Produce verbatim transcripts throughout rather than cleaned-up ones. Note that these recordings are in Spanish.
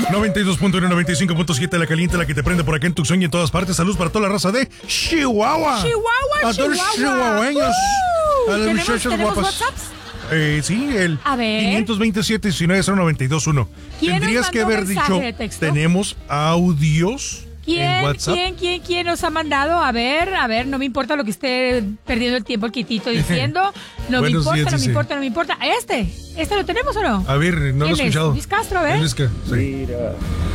noventa y dos punto uno, noventa y cinco punto siete, la caliente, la que te prende por acá en Tucson y en todas partes. Saludos para toda la raza de Chihuahua. Chihuahua, a todos los chihuahueños. Uh, a las ¿Tenemos, muchachas ¿tenemos guapas. WhatsApps? Eh, sí, el A ver. quinientos veintisiete, diecinueve cero noventa y dos uno. ¿Quién Tendrías nos que mandó haber mensaje dicho, de texto? tenemos audios en ¿Quién, WhatsApp. quién, quién, quién nos ha mandado? A ver, a ver, no me importa lo que esté perdiendo el tiempo el quitito diciendo. No me Buenos importa, días, no me dice. importa, no me importa. ¿Este? ¿Este lo tenemos o no? A ver, no lo he ¿Quién es? escuchado. Luis Castro, a ver. Luis Ca- sí. Mira,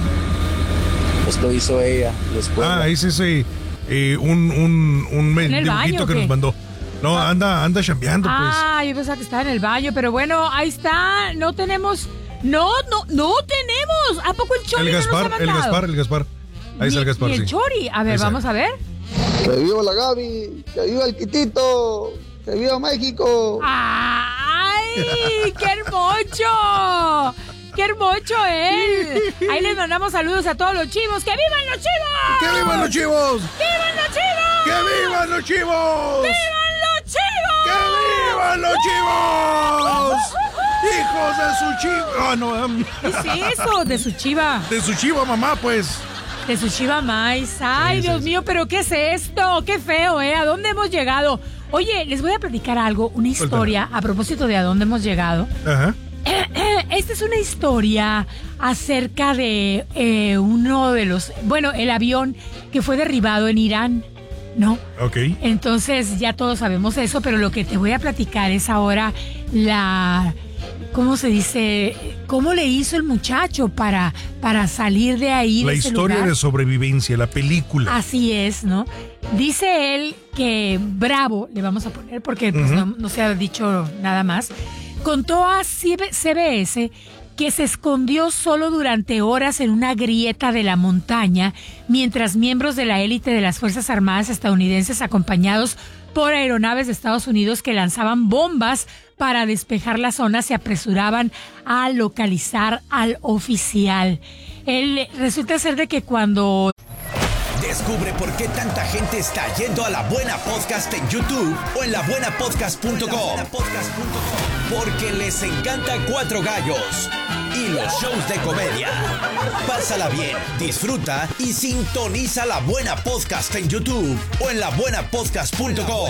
pues lo hizo ella después. Ah, ese es ese, eh, un, un, un me- ¿En el baño dibujito o que qué? nos mandó. No, anda, anda chambeando, pues. Ah, yo pensaba que estaba en el baño, pero bueno, ahí está. No tenemos. No, no, no tenemos. ¿A poco el Chori El no nos ha Gaspar, el mandado? Gaspar, el Gaspar. Ahí está el Ni- Gaspar, ni el sí. Chori. A ver, Ahí está. vamos a ver. Que viva la Gaby, que viva el Quitito, que viva México. ¡Ay! ¡Qué hermoso! ¡Qué hermoso él! Ahí les mandamos saludos a todos los chivos. ¡Que vivan los chivos! ¡Que vivan los chivos! ¡Que vivan los chivos! ¡Que vivan los chivos! ¡Vivan los chivos! ¡Que vivan los chivos! ¡Hijos de su chiva! Ah, no, um, ¿Qué es eso? De su chiva. de su chiva mamá, pues. De su chiva más. Ay, Sí, sí, Dios sí. mío, pero ¿qué es esto? ¡Qué feo, eh! ¿A dónde hemos llegado? Oye, les voy a platicar algo, una historia a propósito de a dónde hemos llegado. Ajá. Esta es una historia acerca de eh, uno de los, bueno, el avión que fue derribado en Irán, ¿no? Ok. Entonces ya todos sabemos eso, pero lo que te voy a platicar es ahora la, ¿cómo se dice? ¿Cómo le hizo el muchacho para, para salir de ahí? La de ese historia lugar? de sobrevivencia, la película. Así es, ¿no? Dice él que Bravo, le vamos a poner porque pues, Ujú. no, no se ha dicho nada más, contó a C B S que se escondió solo durante horas en una grieta de la montaña mientras miembros de la élite de las Fuerzas Armadas estadounidenses acompañados por aeronaves de Estados Unidos que lanzaban bombas para despejar la zona se apresuraban a localizar al oficial. Él resulta ser de que cuando Descubre por qué tanta gente está yendo a La Buena Podcast en YouTube o en la buena podcast punto com. Porque les encanta Cuatro Gallos y los shows de comedia. Pásala bien, disfruta y sintoniza La Buena Podcast en YouTube o en la buena podcast punto com.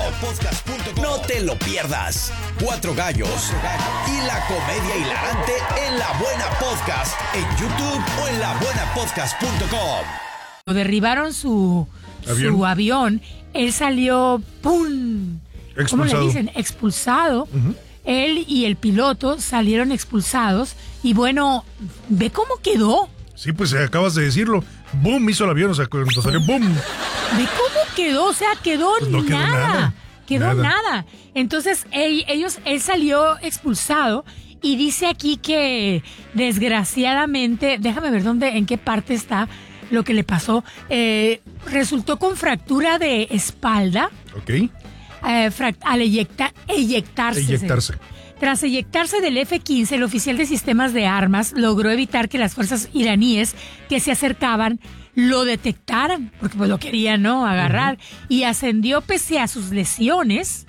No te lo pierdas. Cuatro Gallos y la comedia hilarante en La Buena Podcast en YouTube o en la buena podcast punto com. derribaron su ¿Avión? su avión, él salió ¡pum! ¿Cómo Expulsado. le dicen? Expulsado. Ujú. Él y el piloto salieron expulsados y bueno, ve cómo quedó. Sí, pues eh, acabas de decirlo. Boom, hizo el avión, o sea, cuando salió boom. Ve cómo quedó, o sea, quedó, Pues no quedó nada. nada. Quedó Nada. nada. Entonces, él, ellos, él salió expulsado y dice aquí que desgraciadamente, déjame ver dónde, en qué parte está lo que le pasó. Eh, resultó con fractura de espalda Ok. eh, frac- al eyecta- eyectarse. Eyectarse. Tras eyectarse del F quince, el oficial de sistemas de armas logró evitar que las fuerzas iraníes que se acercaban lo detectaran, porque pues lo querían, ¿no? Agarrar. Y ascendió pese a sus lesiones.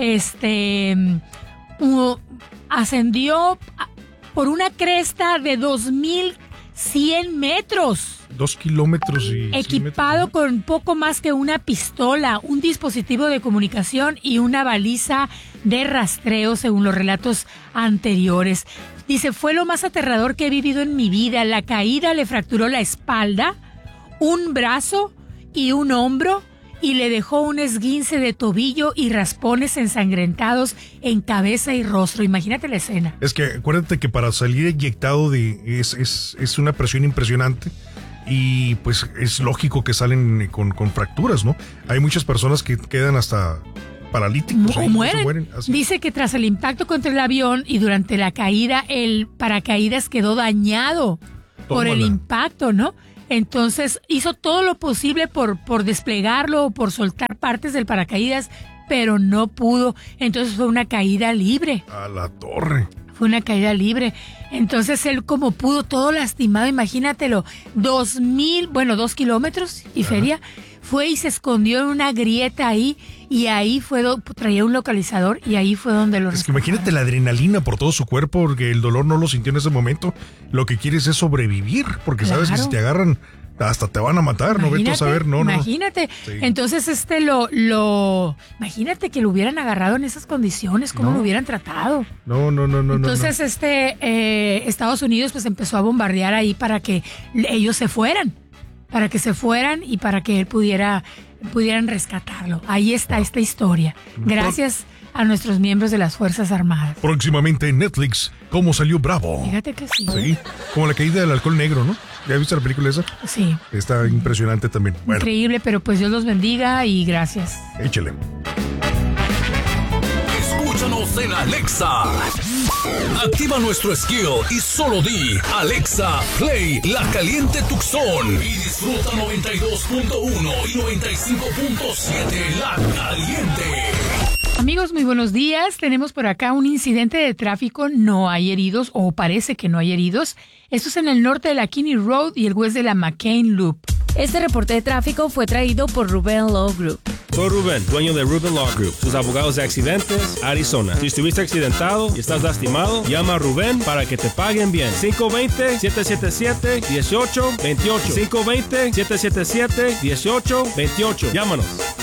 Este. uh, ascendió a- por una cresta de dos mil cien metros. Dos kilómetros y... Equipado con poco más que una pistola, un dispositivo de comunicación y una baliza de rastreo, según los relatos anteriores. Dice, fue lo más aterrador que he vivido en mi vida. La caída le fracturó la espalda, un brazo y un hombro y le dejó un esguince de tobillo y raspones ensangrentados en cabeza y rostro. Imagínate la escena. Es que acuérdate que para salir eyectado de es, es, es una presión impresionante y pues es lógico que salen con, con fracturas, ¿no? Hay muchas personas que quedan hasta paralíticos. O ahí, mueren. se mueren así. Dice que tras el impacto contra el avión y durante la caída, el paracaídas quedó dañado por el Tómala. impacto, ¿no? Entonces hizo todo lo posible por, por desplegarlo o por soltar partes del paracaídas, pero no pudo. Entonces fue una caída libre. A la torre. Fue una caída libre. Entonces él como pudo, todo lastimado, imagínatelo, dos mil, bueno, dos kilómetros y feria, fue y se escondió en una grieta ahí y ahí fue, do, traía un localizador y ahí fue donde lo Es que rescataron. imagínate la adrenalina por todo su cuerpo porque el dolor no lo sintió en ese momento. Lo que quieres es sobrevivir porque Claro. sabes que si te agarran hasta te van a matar, no vete a saber, no, no. Imagínate. Sí. Entonces, este lo, lo, imagínate que lo hubieran agarrado en esas condiciones, cómo No. lo hubieran tratado. No, no, no, no. Entonces, no, este, eh, Estados Unidos pues empezó a bombardear ahí para que ellos se fueran, para que se fueran y para que él pudiera, pudieran rescatarlo. Ahí está esta historia. Gracias a nuestros miembros de las Fuerzas Armadas. no. Próximamente en Netflix, ¿cómo salió Bravo? Fíjate que sí. Sí, como la caída del alcohol negro, ¿no? ¿Ya viste la película esa? Sí. Está impresionante también. Bueno, Increíble, pero pues Dios los bendiga y gracias. échale. Escúchanos en Alexa. Activa nuestro skill y solo di Alexa, play La Caliente Tucson y disfruta noventa y dos punto uno y noventa y cinco punto siete La Caliente. Amigos, muy buenos días. Tenemos por acá un incidente de tráfico. No hay heridos, o parece que no hay heridos. Esto es en el norte de la Kinney Road y el oeste de la McCain Loop. Este reporte de tráfico fue traído por Rubén Law Group. Soy Rubén, dueño de Rubén Law Group, sus abogados de accidentes, Arizona. Si estuviste accidentado y estás lastimado, llama a Rubén para que te paguen bien. cinco dos cero, siete siete siete, uno ocho dos ocho. cinco dos cero, siete siete siete, uno ocho dos ocho. Llámanos.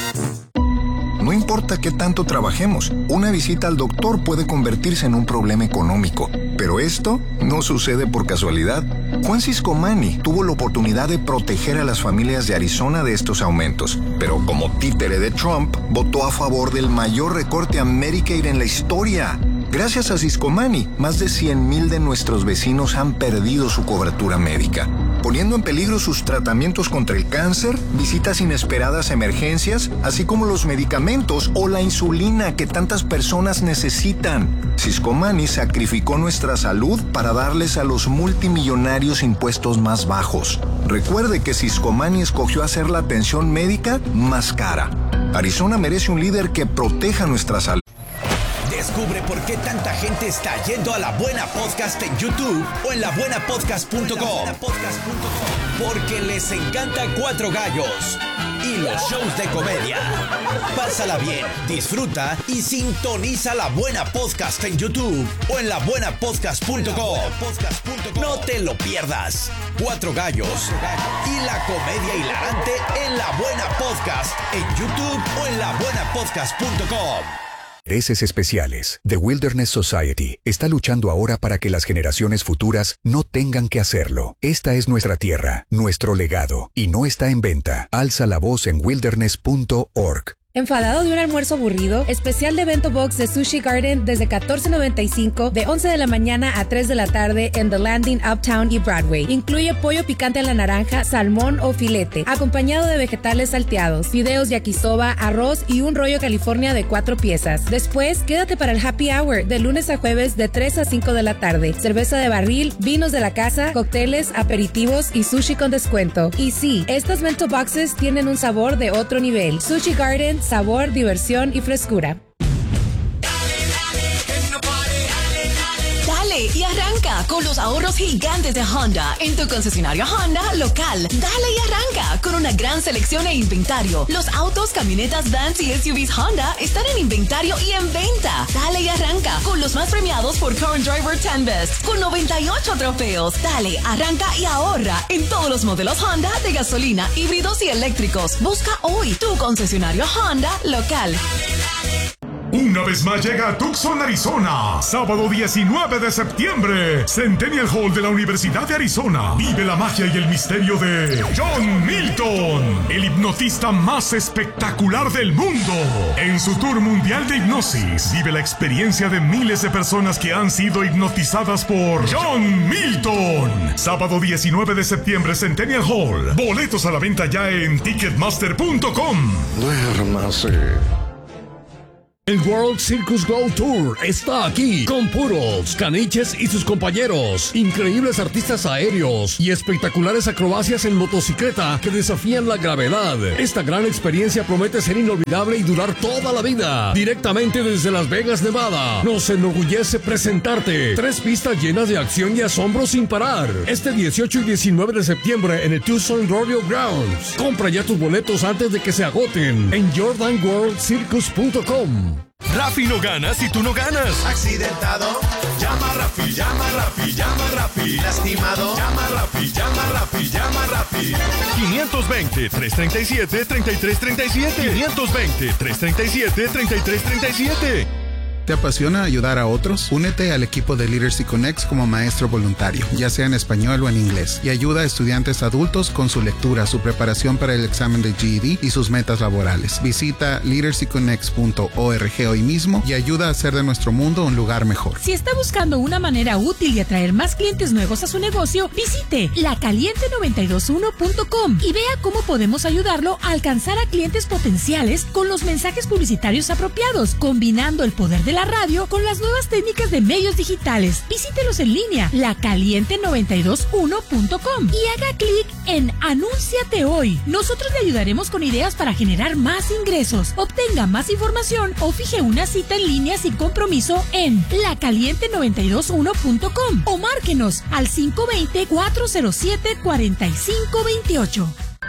No importa qué tanto trabajemos, una visita al doctor puede convertirse en un problema económico. Pero esto no sucede por casualidad. Juan Ciscomani tuvo la oportunidad de proteger a las familias de Arizona de estos aumentos. Pero como títere de Trump, votó a favor del mayor recorte a Medicaid en la historia. Gracias a Ciscomani, más de cien mil de nuestros vecinos han perdido su cobertura médica, poniendo en peligro sus tratamientos contra el cáncer, visitas inesperadas a emergencias, así como los medicamentos o la insulina que tantas personas necesitan. Ciscomani sacrificó nuestra salud para darles a los multimillonarios impuestos más bajos. Recuerde que Ciscomani escogió hacer la atención médica más cara. Arizona merece un líder que proteja nuestra salud. Descubre por qué tanta gente está yendo a La Buena Podcast en YouTube o en la buena podcast punto com. Porque les encanta Cuatro Gallos y los shows de comedia. Pásala bien, disfruta y sintoniza La Buena Podcast en YouTube o en la buena podcast punto com. No te lo pierdas. Cuatro Gallos y la comedia hilarante en La Buena Podcast en YouTube o en la buena podcast punto com. Intereses especiales. The Wilderness Society está luchando ahora para que las generaciones futuras no tengan que hacerlo. Esta es nuestra tierra, nuestro legado, y no está en venta. Alza la voz en wilderness punto org. ¿Enfadado de un almuerzo aburrido? Especial de Bento Box de Sushi Garden desde catorce noventa y cinco de once de la mañana a tres de la tarde en The Landing, Uptown y Broadway. Incluye pollo picante a la naranja, salmón o filete, acompañado de vegetales salteados, fideos yakisoba, arroz y un rollo California de cuatro piezas. Después, quédate para el happy hour de lunes a jueves de tres a cinco de la tarde. Cerveza de barril, vinos de la casa, cócteles, aperitivos y sushi con descuento. Y sí, estas Bento Boxes tienen un sabor de otro nivel. Sushi Garden, sabor, diversión y frescura. Dale y arranca con los ahorros gigantes de Honda en tu concesionario Honda local. Dale y arranca con una gran selección e inventario. Los autos, camionetas, vans y S U Vs Honda están en inventario y en venta. Dale y arranca con los más premiados por Current Driver ten Best con noventa y ocho trofeos. Dale, arranca y ahorra en todos los modelos Honda de gasolina, híbridos y eléctricos. Busca hoy tu concesionario Honda local. Una vez más llega a Tucson, Arizona. Sábado diecinueve de septiembre. Centennial Hall de la Universidad de Arizona. Vive la magia y el misterio de John Milton, el hipnotista más espectacular del mundo. En su tour mundial de hipnosis, vive la experiencia de miles de personas que han sido hipnotizadas por John Milton. Sábado diecinueve de septiembre, Centennial Hall. Boletos a la venta ya en ticketmaster punto com. Duérmase. El World Circus Glow Tour está aquí con Poodles, Caniches y sus compañeros, increíbles artistas aéreos y espectaculares acrobacias en motocicleta que desafían la gravedad. Esta gran experiencia promete ser inolvidable y durar toda la vida. Directamente desde Las Vegas, Nevada, nos enorgullece presentarte tres pistas llenas de acción y asombro sin parar. Este dieciocho y diecinueve de septiembre en el Tucson Rodeo Grounds. Compra ya tus boletos antes de que se agoten en jordan world circus punto com. Rafi no gana si tú no ganas. Accidentado, llama a Rafi, llama a Rafi, llama a Rafi. Lastimado, llama a Rafi, llama a Rafi, llama a Rafi. quinientos veinte, trescientos treinta y siete, treinta y tres treinta y siete. quinientos veinte, trescientos treinta y siete, treinta y tres treinta y siete. ¿Te apasiona ayudar a otros? Únete al equipo de Literacy Connects como maestro voluntario, ya sea en español o en inglés, y ayuda a estudiantes adultos con su lectura, su preparación para el examen de G E D y sus metas laborales. Visita literacy connects punto org hoy mismo y ayuda a hacer de nuestro mundo un lugar mejor. Si está buscando una manera útil de atraer más clientes nuevos a su negocio, visite la caliente noventa y dos uno punto com y vea cómo podemos ayudarlo a alcanzar a clientes potenciales con los mensajes publicitarios apropiados, combinando el poder de la radio con las nuevas técnicas de medios digitales. Visítelos en línea, la caliente noventa y dos uno punto com y haga clic en Anúnciate hoy. Nosotros le ayudaremos con ideas para generar más ingresos. Obtenga más información o fije una cita en línea sin compromiso en la caliente noventa y dos uno punto com o márquenos al cinco dos cero, cuatro cero siete, cuatro cinco dos ocho.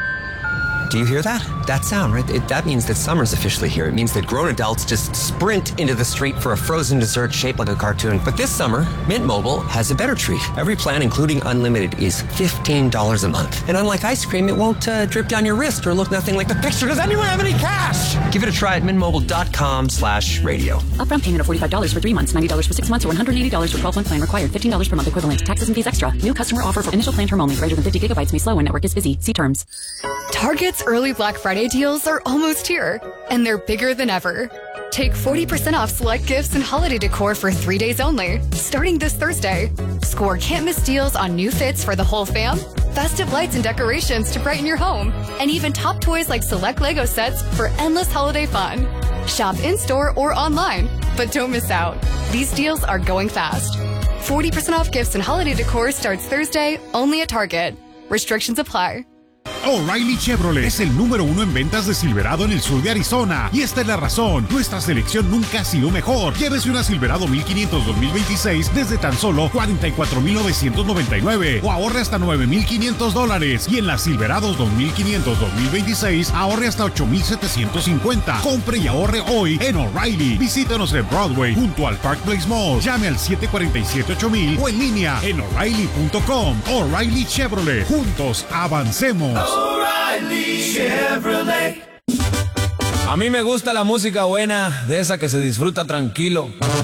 Do you hear that? That sound, right? It, that means that summer's officially here. It means that grown adults just sprint into the street for a frozen dessert shaped like a cartoon. But this summer, Mint Mobile has a better treat. Every plan, including unlimited, is fifteen dollars a month. And unlike ice cream, it won't uh, drip down your wrist or look nothing like the picture. Does anyone have any cash? Give it a try at mintmobile.com slash radio. Upfront payment of forty-five dollars for three months, ninety dollars for six months, or one hundred eighty dollars for twelve-month plan required. fifteen dollars per month equivalent. Taxes and fees extra. New customer offer for initial plan term only. Greater than fifty gigabytes may slow when network is busy. See terms. Target's early Black Friday deals are almost here, and they're bigger than ever. Take forty percent off select gifts and holiday decor for three days only, starting this Thursday. Score can't-miss deals on new fits for the whole fam, festive lights and decorations to brighten your home, and even top toys like select Lego sets for endless holiday fun. Shop in-store or online, but don't miss out. These deals are going fast. forty percent off gifts and holiday decor starts Thursday, only at Target. Restrictions apply. O'Reilly Chevrolet es el número uno en ventas de Silverado en el sur de Arizona. Y esta es la razón. Nuestra selección nunca ha sido mejor. Llévese una Silverado mil quinientos dos mil veintiséis desde tan solo cuarenta y cuatro mil novecientos noventa y nueve o ahorre hasta nueve mil quinientos dólares. Y en las Silverados dos mil quinientos dos mil veintiséis ahorre hasta ocho mil setecientos cincuenta. Compre y ahorre hoy en O'Reilly. Visítanos en Broadway junto al Park Place Mall. Llame al siete cuatro siete, ocho mil o en línea en o'Reilly punto com. O'Reilly Chevrolet. Juntos avancemos. O'Reilly Chevrolet. A mí me gusta la música buena, de esa que se disfruta tranquilo,